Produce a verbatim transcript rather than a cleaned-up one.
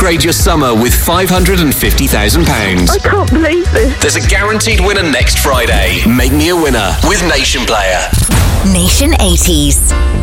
upgrade your summer with five hundred fifty thousand pounds. I can't believe this. There's a guaranteed winner next Friday. Make me a winner with Nation Player. Nation eighties.